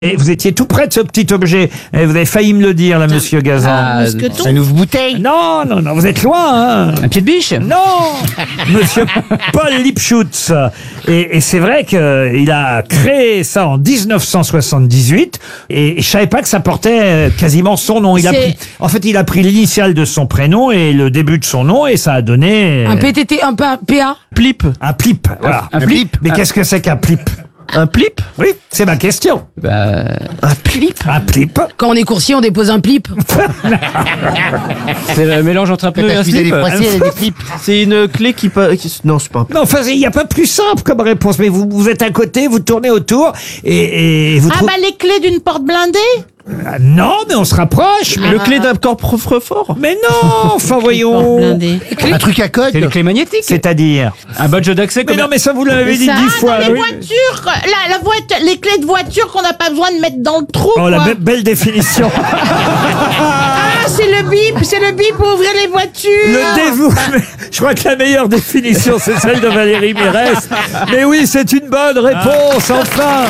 Et vous étiez tout près de ce petit objet. Et vous avez failli me le dire, là, monsieur Gazan. C'est une bouteille. Non, non, non, vous êtes loin, hein. Un pied de biche. Non, monsieur Paul Lipschutz. Et c'est vrai qu'il a créé ça en 1978. Et je savais pas que ça portait quasiment son nom. En fait, il a pris l'initiale de son prénom et le début de son nom et ça a donné... Un PTT, un PA. Plip. Un plip, voilà. Un plip. Mais qu'est-ce que c'est qu'un plip? Un plip. Oui, c'est ma question. Un plip. Un plip. Quand on est coursier, on dépose un plip. C'est le mélange entre un pneu et un slip. C'est une clé qui peut... Non, c'est pas un... Non, enfin, il n'y a pas plus simple comme réponse. Mais vous êtes à côté, vous tournez autour et vous trouvez... les clés d'une porte blindée? Non, mais on se rapproche. Mais Le clé d'un coffre-fort. Mais non, enfin voyons. Blindée. Un truc à code. C'est les clés magnétiques. C'est-à-dire. Un badge d'accès Mais comme... non, mais ça vous l'avez dit 10 fois. les oui. voitures, la voiture, les clés de voiture qu'on n'a pas besoin de mettre dans le trou. Oh, la quoi. belle définition. Ah, c'est le bip pour ouvrir les voitures. Le dévouement. Je crois que la meilleure définition, c'est celle de Valérie Mérès. Mais oui, c'est une bonne réponse, enfin.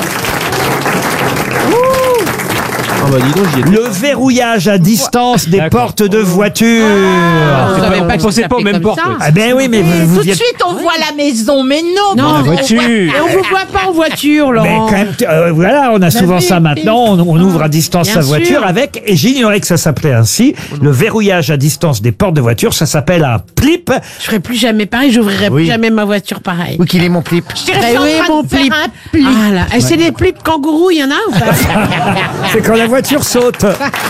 Ah bah dis donc, j'y étais. Le verrouillage à distance des portes de voiture. Je savais pas que c'est pas aux mêmes portes. Ah ben oui, mais vous Tout de y êtes... suite, on voit la maison, mais non. Non, on voiture. voit- Et on vous voit pas en voiture, Mais Laurent. quand même, voilà, on a souvent oui, ça maintenant. On ouvre à distance Bien sa voiture sûr. avec, et j'ignorais que ça s'appelait ainsi, le verrouillage à distance des portes de voiture, ça s'appelle un plip. Je ferai plus jamais pareil, j'ouvrirai Oui. plus jamais ma voiture pareil. Où qu'il est mon plip. Je dirais que Eh c'est en oui, train mon de faire plip. un plip. Ah là, et c'est des plips kangourous, il y en a ou pas? C'est quand la voiture saute.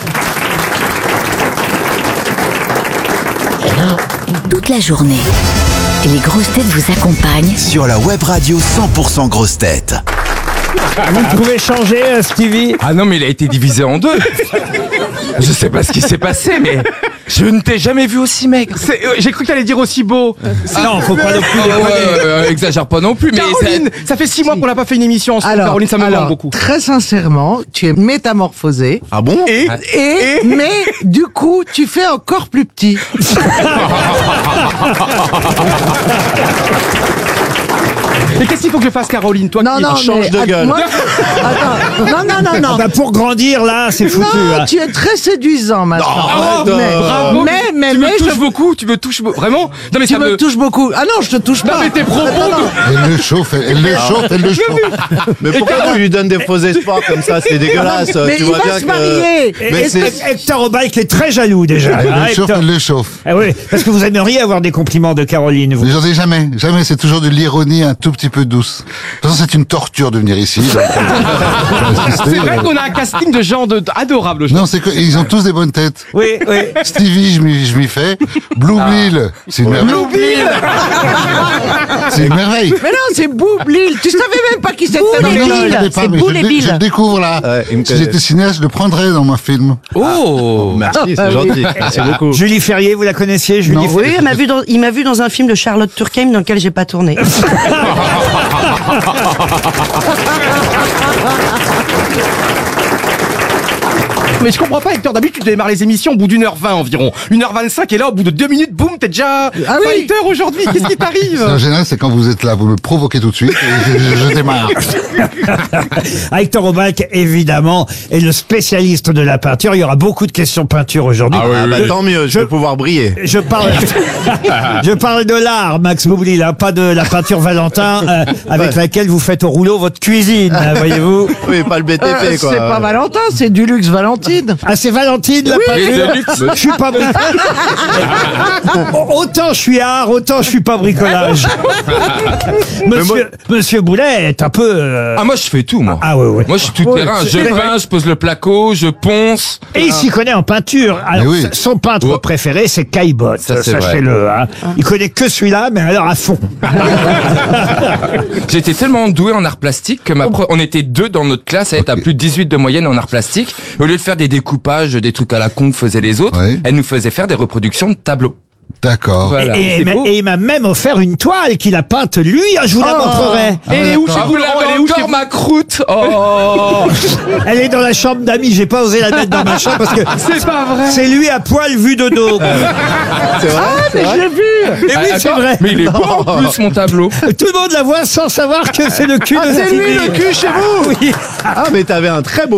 Toute la journée. Les grosses têtes vous accompagnent Sur la web radio 100% grosses têtes. Vous pouvez changer, Stevie? Ah non, mais il a été divisé en deux. Je sais pas ce qui s'est passé, mais je ne t'ai jamais vu aussi maigre. J'ai cru que t'allais dire aussi beau. Non, faut pas non plus déconner. Exagère pas non plus, mais Caroline, ça fait 6 mois qu'on n'a pas fait une émission ensemble. Caroline, ça me manque beaucoup. Très sincèrement, tu es métamorphosé. Ah bon? Mais du coup, tu fais encore plus petit. Mais qu'est-ce qu'il faut que je fasse, Caroline, toi qui change de gueule? Attends, non. Bah pour grandir, là, c'est foutu. Non, hein. tu es très séduisant maintenant. Bravo. mais tu me touches je- beaucoup, tu me touches vraiment. Non mais tu ça me touches beaucoup. Ah non, je te touche Non pas. mais tes propos. Elle le chauffe, elle le chauffe. Mais pourquoi tu lui donnes des faux espoirs comme ça? C'est dégueulasse. Mais Tu il vois va bien se que... marier. Mais c'est... Hector Obalk est très jaloux déjà. Elle hein, le chauffe, Hector. elle le chauffe. Ah oui, parce que vous aimeriez avoir des compliments de Caroline, vous. Mais j'en ai jamais, c'est toujours de l'ironie un tout petit peu douce. De toute façon, c'est une torture de venir ici. donc, C'est vrai qu'on a un casting de gens adorables. Non, c'est que ils ont tous des bonnes têtes. Oui, oui. Stevie, je m'y fais. Blue Bill, c'est une merveille. C'est une merveille. Mais non, c'est Boublil. Tu savais même pas qui c'était. Non, je ne savais pas, mais je le découvre là. Ouais, il me Si connaît. j'étais cinéaste, je le prendrais dans mon film. Oh, Merci, c'est gentil. Merci beaucoup. Julie Ferrier, vous la connaissiez, Julie Ferrier? Oui, il m'a vu dans un film de Charlotte Turckheim dans lequel j'ai pas tourné. Mais je comprends pas, Hector. D'habitude, tu démarres les émissions au bout d'1h20 environ. 1h25 et là, au bout de 2 minutes, boum, t'es déjà fighter aujourd'hui. Qu'est-ce qui t'arrive? En général, c'est quand vous êtes là, vous me provoquez tout de suite et je démarre. Hector Obalk, évidemment, est le spécialiste de la peinture. Il y aura beaucoup de questions peinture aujourd'hui. Ah bah tant mieux, je vais pouvoir briller. Je parle de l'art, Max Boublil, hein, pas de la peinture Valentin avec laquelle vous faites au rouleau votre cuisine, voyez-vous. Oui, pas le BTP quoi. C'est pas Valentin, c'est du luxe Valentine. Ah, c'est Valentine la peinture. Je suis pas autant je suis art, autant je suis pas bricolage. Monsieur Boulet est un peu. Ah moi je fais tout moi. Ah ouais. Moi je suis tout terrain. Je peins, je pose le placo, je ponce. Et il s'y connaît en peinture. Alors, oui. son peintre préféré, c'est Caillebotte. Ça, c'est vrai. Sachez-le. Hein. Il connaît que celui-là, mais alors à fond. J'étais tellement doué en art plastique que on était 2 dans notre classe à être à plus de 18 de moyenne en art plastique. Au lieu de faire des découpages, des trucs à la con que faisaient les autres, Oui. elle nous faisait faire des reproductions de tableaux. D'accord. Voilà. Et il m'a même offert une toile qu'il a peinte lui. Je vous la montrerai. Et où chez Ah, vous, vous Laurent? l'avez Elle est où chez encore vous? ma croûte. Oh. Elle est dans la chambre d'amis. J'ai pas osé la mettre dans ma chambre parce que C'est pas vrai. c'est lui à poil vu de dos. C'est vrai. Mais je l'ai vu. Et oui, c'est vrai. Mais il est beau en plus mon tableau. Tout le monde la voit sans savoir que c'est le cul de C'est lui Stevie. le cul chez vous. Oui. Ah mais t'avais un très beau